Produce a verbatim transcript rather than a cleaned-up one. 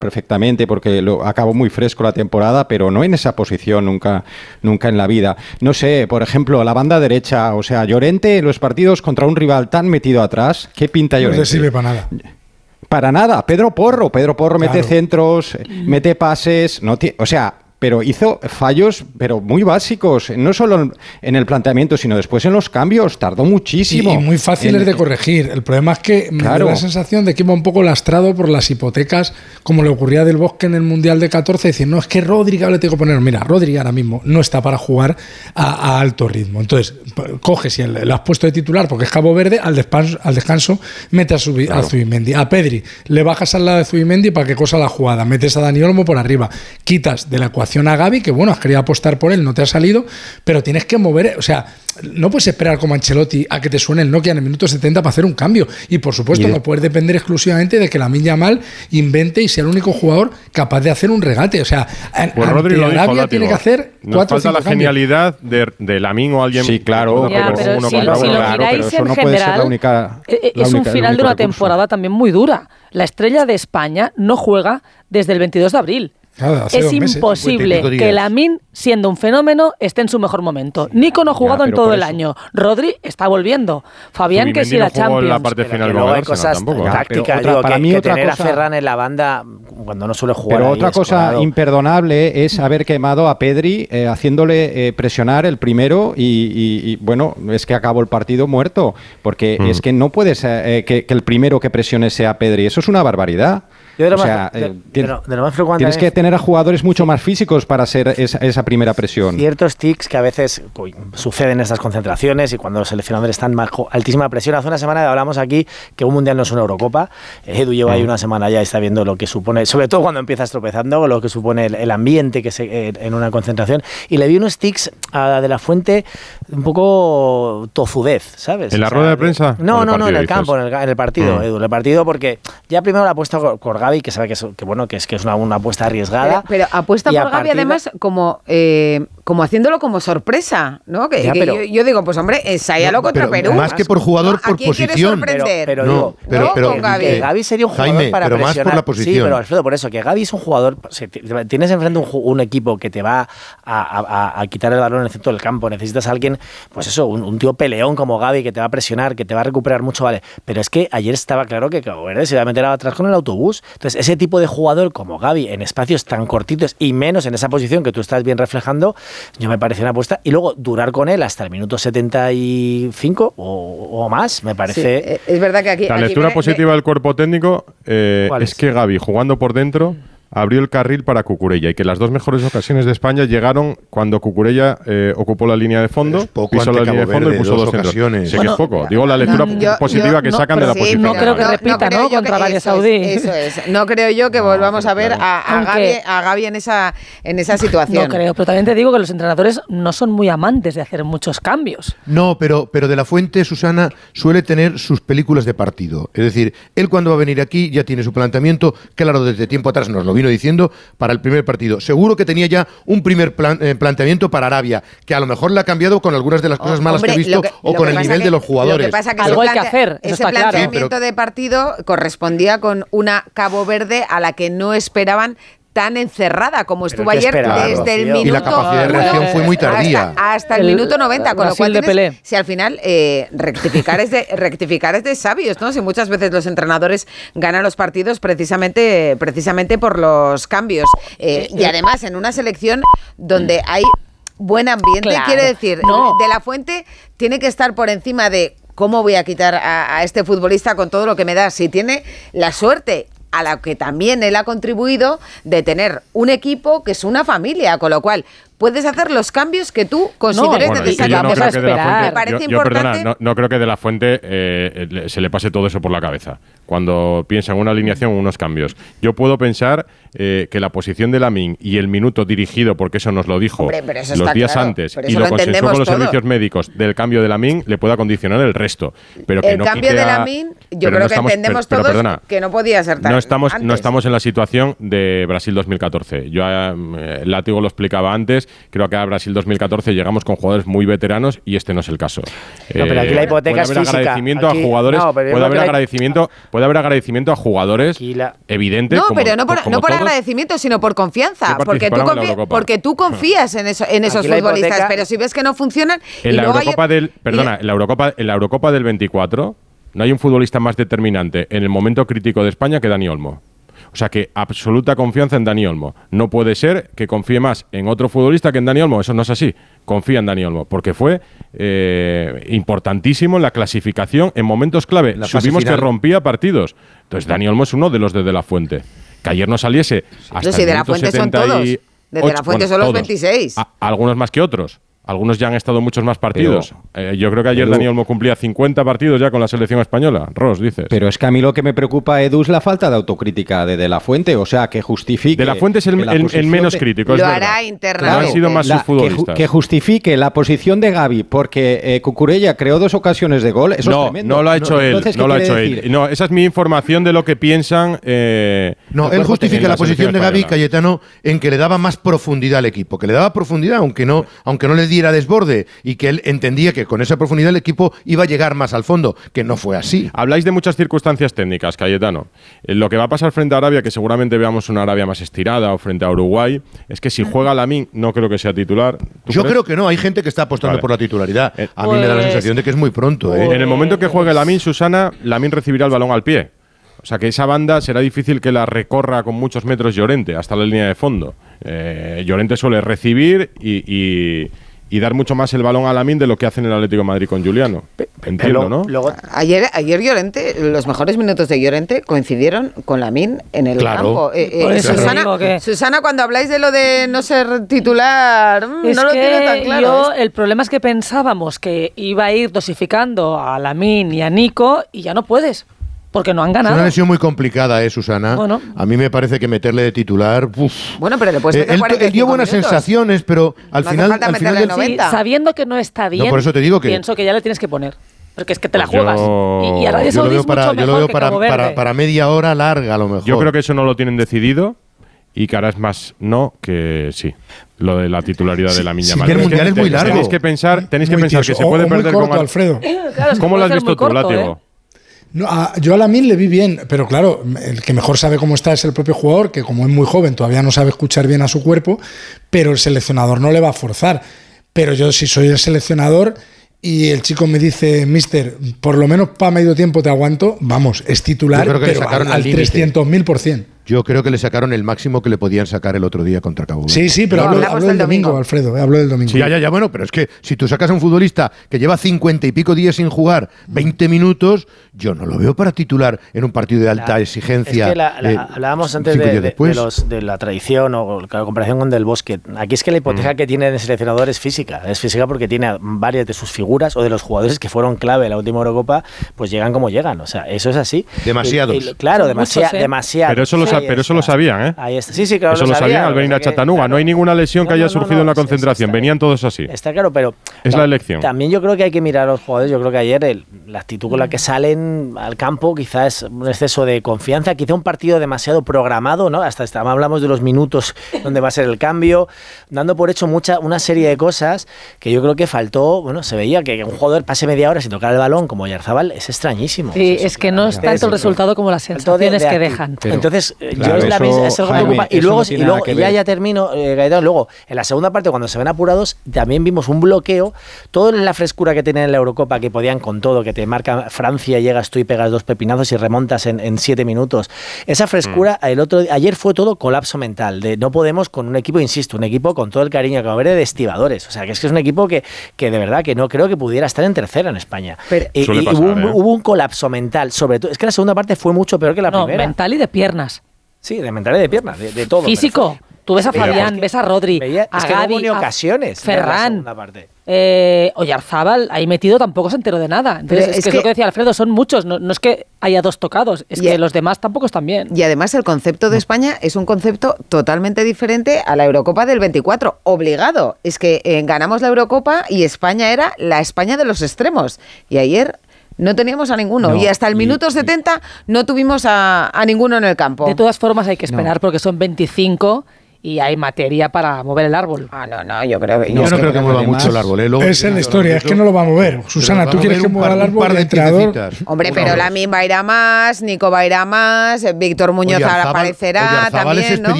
perfectamente porque lo acabó muy fresco la temporada, pero no en esa posición nunca, nunca en la vida. No sé, por ejemplo, la banda derecha, o sea, Llorente en los partidos contra un rival tan metido atrás, ¿qué pinta Llorente? No le sirve para nada. Para nada. Pedro Porro, Pedro Porro Claro. mete centros, mete pases, no t- o sea... pero hizo fallos pero muy básicos, no solo en el planteamiento, sino después en los cambios, tardó muchísimo. Y, y muy fáciles en, de corregir. El problema es que me claro. da la sensación de que iba un poco lastrado por las hipotecas, como le ocurría a Del Bosque en el Mundial de catorce, decir, no, es que Rodri, que le tengo que poner. Mira, Rodri ahora mismo no está para jugar a, a alto ritmo. Entonces, coges y lo has puesto de titular porque es Cabo Verde, al descanso, al descanso mete a, Zubi, claro. a Zubimendi. A Pedri le bajas al lado de Zubimendi para que cosa la jugada. Metes a Dani Olmo por arriba. Quitas de la ecuación a Gavi, que bueno, has querido apostar por él, no te ha salido, pero tienes que mover, o sea, no puedes esperar como Ancelotti a que te suene el Nokia en el minuto setenta para hacer un cambio. Y por supuesto, y no puedes depender exclusivamente de que Lamine Yamal invente y sea el único jugador capaz de hacer un regate. O sea, pues Rodri lo dijo, Látigo, tiene que hacer nos cuatro falta o cinco la cambios. genialidad de, de Lamine o alguien. Sí, claro, ya, pero, pero uno si, contra si uno, lo claro, miráis pero eso en no general, puede ser la única, es la un única, final de una recurso. temporada también muy dura. La estrella de España no juega desde el veintidós de abril. Claro, hace es dos meses, imposible que Lamine, siendo un fenómeno, esté en su mejor momento. Nico no ha jugado ya, en todo el eso. año. Rodri está volviendo. Fabián, Zubimendi que sí no la jugó en Champions. la parte Pero final que con luego hay Arsenal cosas tampoco. Ya, tácticas, pero digo, otra- para que, mí que otra tener cosa- a Ferran en la banda cuando no suele jugar Pero ahí otra cosa escorado. imperdonable es haber quemado a Pedri eh, haciéndole eh, presionar el primero y, y- y, bueno, es que acabó el partido muerto, porque Mm. es que no puedes eh, que, que el primero que presione sea Pedri, eso es una barbaridad. Yo de lo O más- sea, de- eh, de lo- de lo más preocupante tienes también que tener a jugadores mucho más físicos para hacer esa, esa primera presión. ciertos tics que a veces uy, suceden en estas concentraciones y cuando los seleccionadores están bajo altísima presión. Hace una semana hablamos aquí que un mundial no es una Eurocopa. Edu lleva ahí una semana ya y está viendo lo que supone, sobre todo cuando empiezas tropezando, lo que supone el, el ambiente que se, eh, en una concentración. Y le vi unos tics a De la Fuente un poco tozudez, ¿sabes? ¿En la O sea, rueda de prensa? No, ¿O en el no, no, en el partido, campo, en dices? el, en el partido, Mm. Edu, en el partido, porque ya primero la apuesta por, por Gavi, que sabe que es, que, bueno, que es, que es una, una apuesta arriesgada. Pero, pero apuesta Y a por Gavi partir de- además como eh, como haciéndolo como sorpresa, ¿no? Que, Ya, que pero- yo, yo digo, pues hombre, ensáyalo No, contra pero Perú. más que por jugador, ¿No? ¿A por quién quieres posición. sorprender? Pero, pero No, digo, pero- ¿no? pero- Con Gavi. que Gavi sería un jugador Jaime, para pero más por presionar. la posición. Sí, pero Alfredo, por eso, que Gavi es un jugador, si t- tienes enfrente un, ju- un equipo que te va a, a- a quitar el balón en el centro del campo, necesitas a alguien, pues eso, un, un tío peleón como Gavi que te va a presionar, que te va a recuperar mucho, vale. Pero es que ayer estaba claro que Cabo Verde se iba a meter atrás con el autobús. Entonces, ese tipo de jugador como Gavi en espacios tan cortitos y menos en esa posición que tú estás bien reflejando, yo me parece una apuesta. Y luego durar con él hasta el minuto setenta y cinco o, o más, me Sí, parece... eh, es verdad que aquí... La aquí lectura me- positiva del cuerpo técnico eh, ¿Cuál es es? que Gavi, jugando por dentro, abrió el carril para Cucurella y que las dos mejores ocasiones de España llegaron cuando Cucurella eh, ocupó la línea de fondo, Pero es poco pisó ante la línea de Cabo fondo y Verde, puso dos dos centros. ocasiones. Sé Bueno, que es poco. Digo la lectura No, yo- positiva yo- que no, sacan de pero la Sí, posición. no creo que no, repita, creo ¿no? yo Contra que- Arabia eso es, Saudí. Eso es. No creo yo que volvamos a ver a, a, Aunque- Gavi, a Gavi en esa, en esa situación. No creo, pero también te digo que los entrenadores no son muy amantes de hacer muchos cambios. No, pero, pero De la Fuente, Susana, suele tener sus películas de partido. Es decir, él cuando va a venir aquí ya tiene su planteamiento, claro, desde tiempo atrás nos lo vino diciendo, para el primer partido. Seguro que tenía ya un primer plan- eh, planteamiento para Arabia, que a lo mejor le ha cambiado con algunas de las cosas malas Hombre, que ha visto lo que- o lo con que el pasa nivel que- de los jugadores. Lo que pasa que Algo ese hay que plante- hacer, eso ese está claro. planteamiento Sí, pero- de partido correspondía con una Cabo Verde a la que no esperaban tan encerrada como estuvo ¿qué ayer esperaban, desde el Rocío? minuto Y la capacidad de uno reacción fue muy tardía. hasta, hasta el, El minuto noventa, con lo Brasil cual de tienes- Pelé. si al final eh, rectificar es de rectificar es de sabios, ¿no? Si muchas veces los entrenadores ganan los partidos precisamente precisamente por los cambios. Eh, y además en una selección donde hay buen ambiente, Claro. quiere decir, No. De la Fuente tiene que estar por encima de cómo voy a quitar a, a este futbolista con todo lo que me da. Si tiene la suerte, a la que también él ha contribuido, de tener un equipo que es una familia, con lo cual puedes hacer los cambios que tú consideres Bueno, es que necesarios. yo no vamos creo a que de la esperar. Fuente, Me parece yo- yo, perdona, importante- no, no creo que de la Fuente eh, le- se le pase todo eso por la cabeza cuando piensa en una alineación o unos cambios. Yo puedo pensar eh, que la posición de Lamine y el minuto dirigido, porque eso nos lo dijo Hombre, pero eso los está días claro, antes pero y eso lo lo consensuó entendemos con los todos. servicios médicos del cambio de Lamine, le pueda condicionar el resto. Pero que El no cambio quite de a- Lamine, yo pero creo no que estamos- entendemos pero- pero todos perdona, que no podía ser tan no estamos, no antes. estamos en la situación de Brasil dos mil catorce. Yo, eh, Látigo lo explicaba antes, creo que a Brasil dos mil catorce llegamos con jugadores muy veteranos y este no es el caso. No, pero aquí la hipoteca puede haber es física. Agradecimiento Aquí, a jugadores, no, pero yo puede creo haber que la- agradecimiento, puede haber agradecimiento a jugadores la- evidente. No, como- pero no por, como no por todos. agradecimiento, sino por confianza. Que Porque tú, participaron en la confi- Eurocopa. porque tú confías en, eso, en esos Aquí la futbolistas, hipoteca- pero si ves que no funcionan. y En la luego Eurocopa ayer- del, perdona, en la Eurocopa, en la Eurocopa del veinticuatro no hay un futbolista más determinante en el momento crítico de España que Dani Olmo. O sea que absoluta confianza en Dani Olmo. No puede ser que confíe más en otro futbolista que en Dani Olmo. Eso no es así. Confía en Dani Olmo porque fue eh, importantísimo en la clasificación en momentos clave. La fase Supimos que final. rompía partidos. Entonces Dani Olmo es uno de los de De La Fuente. Que ayer no saliese hasta No, si el De La minuto Fuente son setenta y todos. ocho, De De La Fuente son los todos. veintiséis. A- algunos más que otros. Algunos ya han estado muchos más partidos. Eh, yo creo que ayer Edu. Dani Olmo cumplía cincuenta partidos ya con la selección española. Ross, dices. Pero es que a mí lo que me preocupa, Edu, es la falta de autocrítica de De La Fuente, o sea, que justifique... De La Fuente es el, que la el- el posición menos de- crítico, es Lo verdad. hará No internamente. han sido más La- sus que, ju- futbolistas. que justifique la posición de Gavi porque eh, Cucurella creó dos ocasiones de gol, eso es no, tremendo. no lo ha hecho él. Entonces, ¿qué No lo ha quiere hecho decir? él. No, esa es mi información de lo que piensan. Eh, No, el él cuerpo justifica técnico la de posición de selección Gaby española. Cayetano en que le daba más profundidad al equipo, que le daba profundidad aunque no, aunque no le diera desborde y que él entendía que con esa profundidad el equipo iba a llegar más al fondo, que no fue así. Habláis de muchas circunstancias técnicas, Cayetano. Eh, Lo que va a pasar frente a Arabia, que seguramente veamos una Arabia más estirada, o frente a Uruguay, es que si juega Lamine, no creo que sea titular. ¿Tú Yo crees? creo que no, hay gente que está apostando Vale. por la titularidad. Eh, A mí me da la pues- sensación de que es muy pronto. ¿eh? En el momento que juegue Lamine, Susana, Lamine recibirá el balón al pie. O sea que esa banda será difícil que la recorra con muchos metros Llorente hasta la línea de fondo. Eh, Llorente suele recibir y, y- y dar mucho más el balón a Lamine de lo que hace en el Atlético de Madrid con Juliano. Entiendo, Pero ¿no? Luego, Ayer, ayer Llorente, los mejores minutos de Llorente coincidieron con Lamine en el Claro. campo. Eh, eh, Por eso Susana, digo que- Susana, cuando habláis de lo de no ser titular, mm, Es no lo que tiene tan claro. yo, ¿eh? el problema es que pensábamos que iba a ir dosificando a Lamine y a Nico y ya no puedes, porque no han Es ganado. una lesión muy complicada, ¿eh, Susana? Bueno. A mí me parece que meterle de titular... uf. Bueno, pero le puedes Eh, meter él, cuarenta y él dio cinco buenas minutos. sensaciones, pero al No hace final, falta al final meterle del- noventa. Sí, sabiendo que no está bien, por eso te digo que- pienso que ya le tienes que poner. Porque es que te la Pues yo- juegas. Y, y Arabia yo lo Saudí veo es para, mucho yo lo mejor veo que para, Cabo para, Verde. para media hora larga a lo mejor. Yo creo que eso no lo tienen decidido y que ahora es más no que sí. Lo de la titularidad de la Miña sí, que el Mundial es muy largo. Tenéis que pensar, tenéis que Muy pensar tieso. que se O- puede o muy perder corto, con Al- Alfredo. Claro, es que ¿Cómo lo puede has ser visto muy tú, corto, Látigo? ¿eh? No, a- yo a Lamine le vi bien, pero claro, el que mejor sabe cómo está es el propio jugador, que como es muy joven todavía no sabe escuchar bien a su cuerpo, pero el seleccionador no le va a forzar. Pero yo si soy el seleccionador y el chico me dice, mister, por lo menos para medio tiempo te aguanto, vamos, es titular, Yo creo que le pero sacaron al, al al límite. trescientos mil por cien. Yo creo que le sacaron el máximo que le podían sacar el otro día contra Cabo Verde. Sí, sí, pero No, hablo, hablamos hablo del del domingo, domingo. Alfredo, eh, hablo del domingo. Sí, ya, ya, ya, bueno, pero es que si tú sacas a un futbolista que lleva cincuenta y pico días sin jugar, veinte minutos, yo no lo veo para titular en un partido de alta La- exigencia. Es que la- la- eh, hablábamos antes cinco de, días de- después. de los, de la tradición o la comparación con Del Bosque. Aquí es que la hipoteca que tiene el seleccionador es física. Es física porque tiene a varias de sus figuras o de los jugadores que fueron clave en la última Eurocopa, pues llegan como llegan. O sea, eso es así. Demasiados. Y- y- claro, Son demasiado. muchos, ¿eh? demasiado. Pero eso lo, sa- pero eso lo sabían, ¿eh? Ahí está. Sí, sí, claro. Eso lo sabían al venir a Chattanooga. No hay ninguna lesión que No, haya no, no, surgido no, en la es- es- concentración. está- Venían todos así. Está claro, pero Es la elección. También yo creo que hay que mirar a los jugadores. Yo creo que ayer el- la actitud con la que salen al campo quizás es un exceso de confianza, quizá un partido demasiado programado, ¿no? Hasta, hasta hablamos de los minutos donde va a ser el cambio, dando por hecho mucha una serie de cosas que yo creo que faltó. Bueno, se veía que un jugador pase media hora sin tocar el balón como Oyarzabal es extrañísimo. Sí, Eso es que no es claramente tanto el es- resultado como las Faltó de- sensaciones de que actitud. dejan. Pero- Entonces, eh, Claro, yo es la eso, misma, es algo que Jaime, preocupa. Y eso luego, no y tiene luego nada que y ya, ver. ya termino, eh, Gaetano, luego, en la segunda parte, cuando se ven apurados, también vimos un bloqueo, toda la frescura que tenían en la Eurocopa, que podían con todo, que te marca Francia, llegas tú y pegas dos pepinazos y remontas en, en siete minutos. Esa frescura, Mm. el otro, ayer fue todo colapso mental, de no podemos con un equipo, insisto, un equipo con todo el cariño que va a haber de estibadores. O sea, que es que es un equipo que, que de verdad que no creo que pudiera estar en tercera en España. Pero- y, Suele y pasar, hubo, un, ¿eh? hubo un colapso mental, sobre todo. Es que la segunda parte fue mucho peor que la No, primera. mental y de piernas. Sí, de mental y de piernas, de, de todo. Físico. Tú ves a Pero Fabián, es que ves a Rodri, veía- a es que no hubo Gavi, ni a ocasiones de la Ferran. segunda parte. Eh, Oyarzábal ahí metido tampoco se enteró de nada. Entonces, Pero es, es que es que- lo que decía Alfredo, son muchos. No, no es que haya dos tocados, es Y- que los demás tampoco están bien. Y además el concepto de España es un concepto totalmente diferente a la Eurocopa del veinticuatro, obligado. Es que eh, ganamos la Eurocopa y España era la España de los extremos. Y ayer no teníamos a ninguno. No, y hasta el y- minuto y- setenta no tuvimos a, a ninguno en el campo. De todas formas hay que esperar No. porque son veinticinco y hay materia para mover el árbol. Ah, no, no, yo creo que... Yo no, es creo que mueva mucho el árbol. ¿eh? Luego, Esa es la historia, es que no lo va a mover. Susana, ¿tú quieres que mueva el árbol? El entrenador... Hombre, pero Lamine va a ir a más, Nico va a ir a más, Víctor Muñoz Oyarzabal, aparecerá Oyarzabal también, es ¿no?